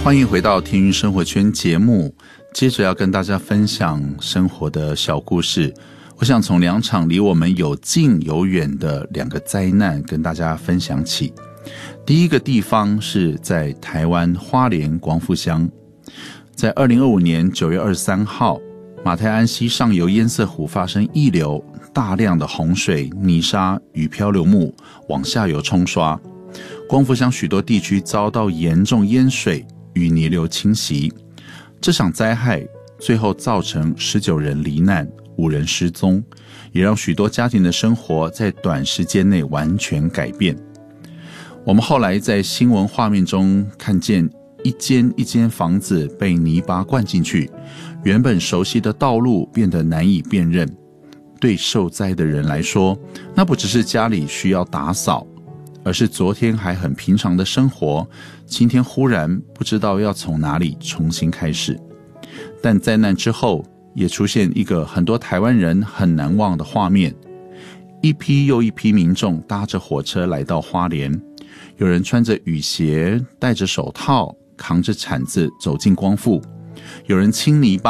欢迎回到天云生活圈节目，接着要跟大家分享生活的小故事。我想从2场离我们有近有远的2个灾难跟大家分享起。第一个地方是在台湾花莲光复乡，在2025年9月23号，马太安溪上游堰塞湖发生溢流，大量的洪水、泥沙与漂流木往下游冲刷，光复乡许多地区遭到严重淹水与泥流侵袭。这场灾害最后造成19人罹难，5人失踪，也让许多家庭的生活在短时间内完全改变。我们后来在新闻画面中看见一间一间房子被泥巴灌进去，原本熟悉的道路变得难以辨认。对受灾的人来说，那不只是家里需要打扫，而是昨天还很平常的生活，今天忽然不知道要从哪里重新开始。但灾难之后，也出现一个很多台湾人很难忘的画面，一批又一批民众搭着火车来到花莲，有人穿着雨鞋，戴着手套，扛着铲子走进光复，有人清泥巴